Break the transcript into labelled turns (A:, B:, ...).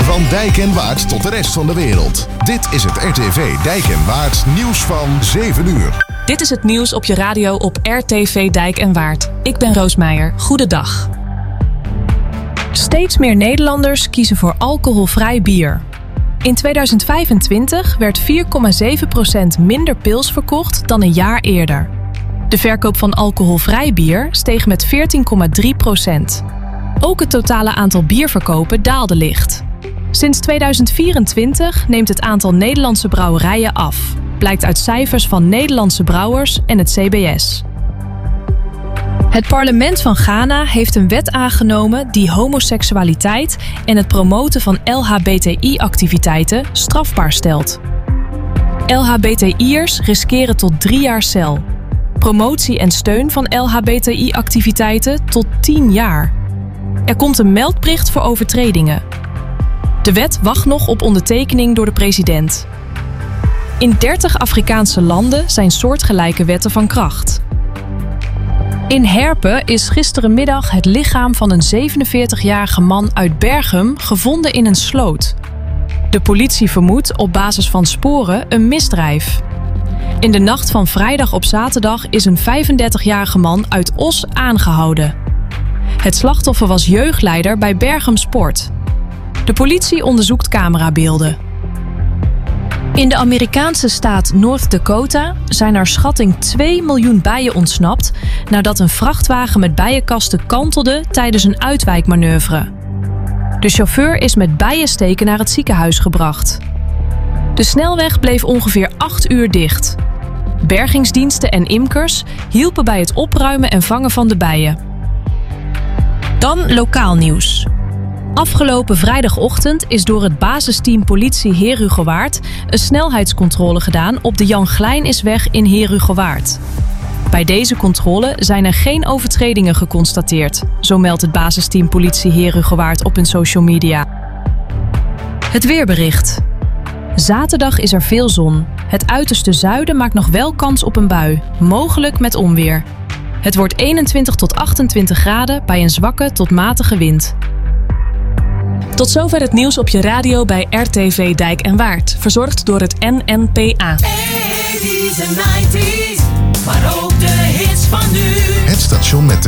A: Van Dijk en Waard tot de rest van de wereld. Dit is het RTV Dijk en Waard nieuws van 7 uur.
B: Dit is het nieuws op je radio op RTV Dijk en Waard. Ik ben Roos Meijer. Goedendag. Steeds meer Nederlanders kiezen voor alcoholvrij bier. In 2025 werd 4,7% minder pils verkocht dan een jaar eerder. De verkoop van alcoholvrij bier steeg met 14,3%. Ook het totale aantal bierverkopen daalde licht. Sinds 2024 neemt het aantal Nederlandse brouwerijen af, blijkt uit cijfers van Nederlandse brouwers en het CBS. Het parlement van Ghana heeft een wet aangenomen die homoseksualiteit en het promoten van LHBTI-activiteiten strafbaar stelt. LHBTI'ers riskeren tot 3 jaar cel. Promotie en steun van LHBTI-activiteiten tot 10 jaar. Er komt een meldplicht voor overtredingen. De wet wacht nog op ondertekening door de president. In 30 Afrikaanse landen zijn soortgelijke wetten van kracht. In Herpen is gisterenmiddag het lichaam van een 47-jarige man uit Berchem gevonden in een sloot. De politie vermoedt op basis van sporen een misdrijf. In de nacht van vrijdag op zaterdag is een 35-jarige man uit Os aangehouden. Het slachtoffer was jeugdleider bij Berchem Sport. De politie onderzoekt camerabeelden. In de Amerikaanse staat North Dakota zijn naar schatting 2 miljoen bijen ontsnapt nadat een vrachtwagen met bijenkasten kantelde tijdens een uitwijkmanoeuvre. De chauffeur is met bijensteken naar het ziekenhuis gebracht. De snelweg bleef ongeveer 8 uur dicht. Bergingsdiensten en imkers hielpen bij het opruimen en vangen van de bijen. Dan lokaal nieuws. Afgelopen vrijdagochtend is door het basisteam politie Heerhugowaard een snelheidscontrole gedaan op de Jan Glijnisweg in Heerhugowaard. Bij deze controle zijn er geen overtredingen geconstateerd, zo meldt het basisteam politie Heerhugowaard op hun social media. Het weerbericht. Zaterdag is er veel zon. Het uiterste zuiden maakt nog wel kans op een bui, mogelijk met onweer. Het wordt 21 tot 28 graden bij een zwakke tot matige wind. Tot zover het nieuws op je radio bij RTV Dijk en Waard. Verzorgd door het NNPA.
C: 80's en 90's, maar ook de hits van nu.
A: Het station met de